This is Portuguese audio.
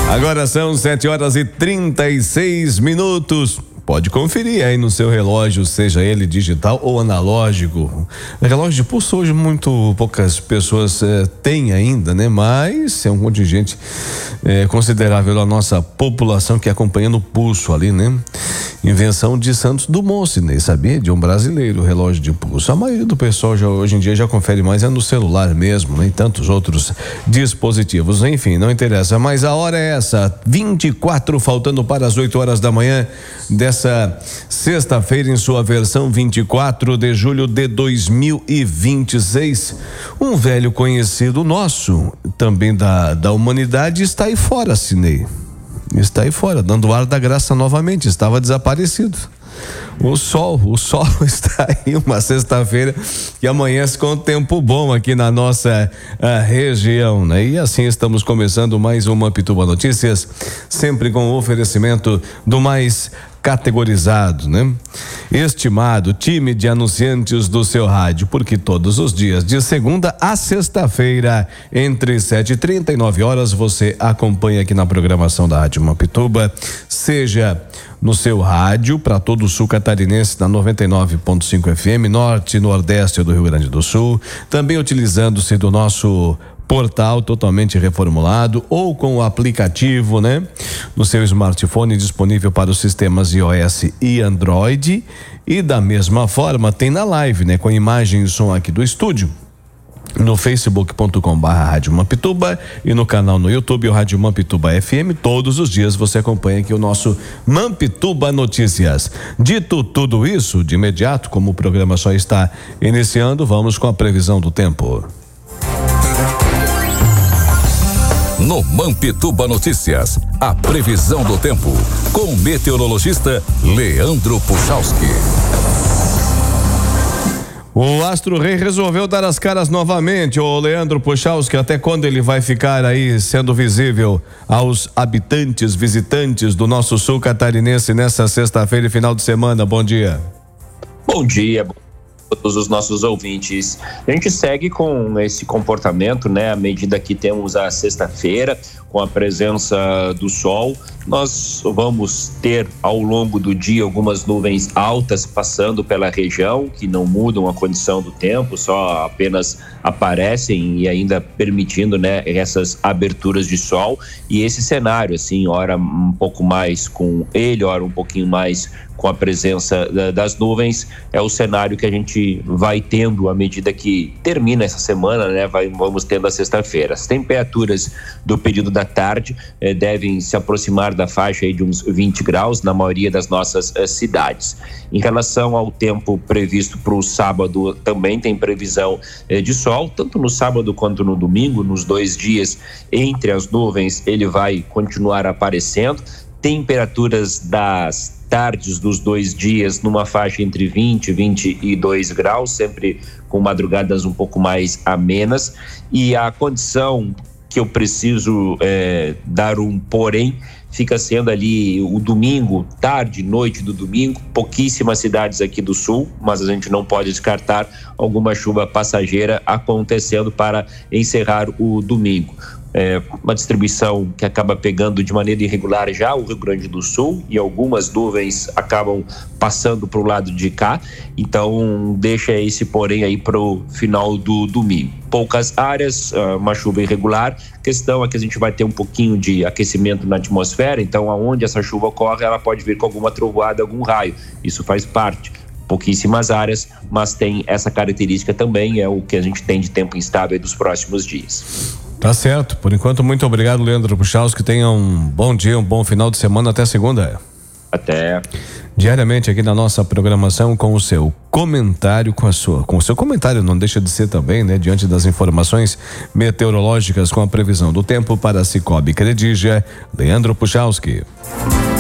Agora são 7h36. Pode conferir aí no seu relógio, seja ele digital ou analógico. Relógio de pulso hoje muito poucas pessoas têm ainda, né? Mas é um contingente considerável da nossa população que acompanha no pulso ali, né? Invenção de Santos Dumont, Sinei, sabia? De um brasileiro, relógio de pulso. A maioria do pessoal hoje em dia já confere mais no celular mesmo, né? E tantos outros dispositivos. Enfim, não interessa. Mas a hora é essa, 24, faltando para as 8 horas da manhã dessa sexta-feira, em sua versão 24 de julho de 2026. Um velho conhecido nosso, também da humanidade, está aí fora, Sinei. Está aí fora, dando ar da graça novamente, estava desaparecido. O sol está aí, uma sexta-feira que amanhece com tempo bom aqui na nossa região, né? E assim estamos começando mais uma Pituba Notícias, sempre com o oferecimento do mais categorizado, né? Estimado time de anunciantes do seu rádio, porque todos os dias, de segunda a sexta-feira, entre 7h30 e 9h, você acompanha aqui na programação da Rádio Mampituba, seja no seu rádio para todo o sul catarinense na 99.5 FM, norte e nordeste do Rio Grande do Sul, também utilizando-se do nosso portal totalmente reformulado ou com o aplicativo, né? No seu smartphone, disponível para os sistemas iOS e Android, e da mesma forma tem na live, né? Com imagem e som aqui do estúdio, no facebook.com/Rádio Mampituba e no canal no YouTube, o Rádio Mampituba FM. Todos os dias você acompanha aqui o nosso Mampituba Notícias. Dito tudo isso, de imediato, como o programa só está iniciando, vamos com a previsão do tempo. No Mampituba Notícias, a previsão do tempo, com o meteorologista Leandro Puchalski. O Astro Rei resolveu dar as caras novamente, o Leandro Puchalski. Até quando ele vai ficar aí sendo visível aos habitantes, visitantes do nosso sul catarinense nessa sexta-feira e final de semana? Bom dia. Bom dia, todos os nossos ouvintes. A gente segue com esse comportamento, né? À medida que temos a sexta-feira, com a presença do sol, nós vamos ter ao longo do dia algumas nuvens altas passando pela região, que não mudam a condição do tempo, só apenas aparecem e ainda permitindo, né, essas aberturas de sol. E esse cenário, assim, ora um pouco mais com ele, ora um pouquinho mais com a presença das nuvens, é o cenário que a gente vai tendo à medida que termina essa semana, né? Vamos tendo a sexta-feira. As temperaturas do período da tarde devem se aproximar da faixa aí de uns 20 graus na maioria das nossas cidades. Em relação ao tempo previsto para o sábado, também tem previsão de sol, tanto no sábado quanto no domingo. Nos 2 dias entre as nuvens ele vai continuar aparecendo. Temperaturas das tardes dos 2 dias numa faixa entre 20 e 22 graus, sempre com madrugadas um pouco mais amenas. E a condição que eu preciso dar um porém fica sendo ali o domingo, tarde, noite do domingo, pouquíssimas cidades aqui do sul, mas a gente não pode descartar alguma chuva passageira acontecendo para encerrar o domingo. Uma distribuição que acaba pegando de maneira irregular já o Rio Grande do Sul, e algumas nuvens acabam passando para o lado de cá, então deixa esse porém aí para o final do domingo. Poucas áreas, uma chuva irregular. Questão é que a gente vai ter um pouquinho de aquecimento na atmosfera, então aonde essa chuva ocorre, ela pode vir com alguma trovoada, algum raio, isso faz parte. Pouquíssimas áreas, mas tem essa característica também, é o que a gente tem de tempo instável dos próximos dias. Tá certo. Por enquanto, muito obrigado, Leandro Puchalski. Tenha um bom dia, um bom final de semana. Até segunda. Até. Diariamente aqui na nossa programação, com o seu comentário, com o seu comentário, não deixa de ser também, né? Diante das informações meteorológicas, com a previsão do tempo para Cicobi Credija, Leandro Puchalski.